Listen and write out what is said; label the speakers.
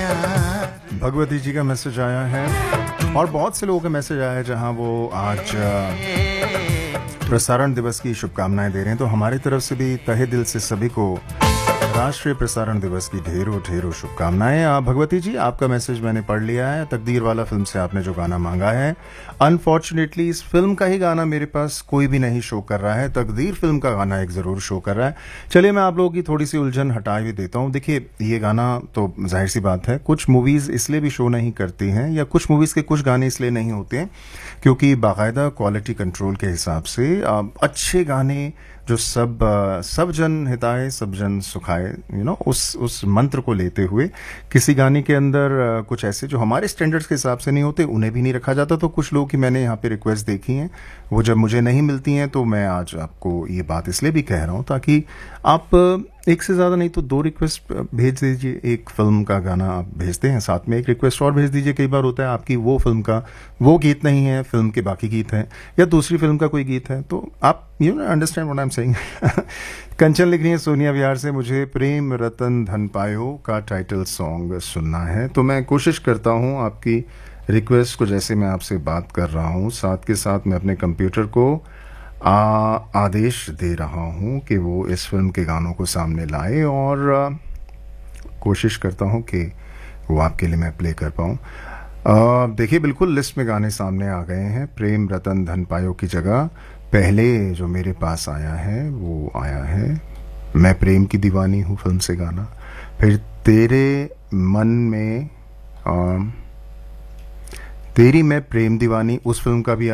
Speaker 1: भगवती जी का मैसेज आया है और बहुत से लोगों का मैसेज आया है जहां वो आज प्रसारण दिवस की शुभकामनाएं दे रहे हैं। तो हमारी तरफ से भी तहे दिल से सभी को राष्ट्रीय प्रसारण दिवस की ढेरों ढेरों शुभकामनाएं। भगवती जी, आपका मैसेज मैंने पढ़ लिया है। तकदीर वाला फिल्म से आपने जो गाना मांगा है, अनफॉर्चुनेटली इस फिल्म का ही गाना मेरे पास कोई भी नहीं शो कर रहा है। तकदीर फिल्म का गाना एक जरूर शो कर रहा है। चलिए, मैं आप लोगों की थोड़ी सी उलझन हटा भी देता हूं। देखिए, ये गाना तो जाहिर सी बात है, कुछ मूवीज इसलिए भी शो नहीं करती हैं या कुछ मूवीज के कुछ गाने इसलिए नहीं होते हैं क्योंकि बाकायदा क्वालिटी कंट्रोल के हिसाब से अच्छे गाने जो सब जन हिताए सब जन सुखाए, उस मंत्र को लेते हुए किसी गाने के अंदर कुछ ऐसे जो हमारे स्टैंडर्ड्स के हिसाब से नहीं होते उन्हें भी नहीं रखा जाता। तो कुछ लोग की मैंने यहाँ पे रिक्वेस्ट देखी हैं, वो जब मुझे नहीं मिलती हैं तो मैं आज आपको ये बात इसलिए भी कह रहा हूँ ताकि आप एक से ज़्यादा नहीं तो 2 रिक्वेस्ट भेज दीजिए। एक फिल्म का गाना आप भेजते हैं, साथ में एक रिक्वेस्ट और भेज दीजिए। कई बार होता है आपकी वो फिल्म का वो गीत नहीं है, फिल्म के बाकी गीत हैं या दूसरी फिल्म का कोई गीत है, तो आप understand what I am saying. कंचन लिख रही है सोनिया विहार से, मुझे प्रेम रतन धन पायो का टाइटल सॉन्ग सुनना है। तो मैं कोशिश करता हूँ आपकी रिक्वेस्ट को, जैसे मैं आपसे बात कर रहा हूँ साथ के साथ मैं अपने कंप्यूटर को आदेश दे रहा हूं कि वो इस फिल्म के गानों को सामने लाए और कोशिश करता हूं कि वो आपके लिए मैं प्ले कर पाऊं। देखिए, बिल्कुल लिस्ट में गाने सामने आ गए हैं। प्रेम रतन धन पायो की जगह पहले जो मेरे पास आया है वो आया है मैं प्रेम की दीवानी हूँ फिल्म से गाना। फिर तेरे मन में तेरी मैं प्रेम दीवानी उस फिल्म का भी